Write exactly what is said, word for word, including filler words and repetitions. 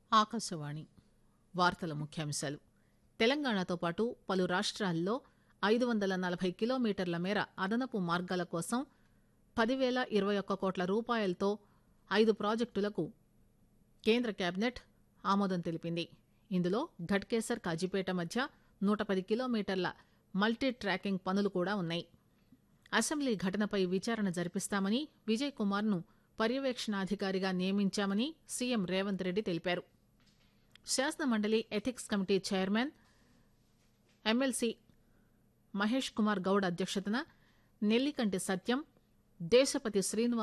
ఆకాశవాణి వార్తల ముఖ్యాంశాలు. తెలంగాణతో పాటు పలు రాష్ట్రాల్లో ఐదు వందల నలభై కిలోమీటర్ల మేర అదనపు మార్గాల కోసం పదివేల ఇరవై ఒక్క కోట్ల రూపాయలతో ఐదు ప్రాజెక్టులకు కేంద్ర కేబినెట్ ఆమోదం తెలిపింది. ఇందులో ఘట్కేసర్ కాజీపేట మధ్య నూట పది కిలోమీటర్ల మల్టీ ట్రాకింగ్ పనులు కూడా ఉన్నాయి. అసెంబ్లీ ఘటనపై విచారణ జరిపిస్తామని విజయ్ కుమార్ ను పర్యవేక్షణాధికారిగా నియమించామని సీఎం రేవంత్ రెడ్డి తెలిపారు. శాసనమండలి ethics committee chairman MLC Mahesh Kumar Goud అధ్యక్షతన నెల్లికంటి సత్యం, దేశపతి శ్రీనివాస్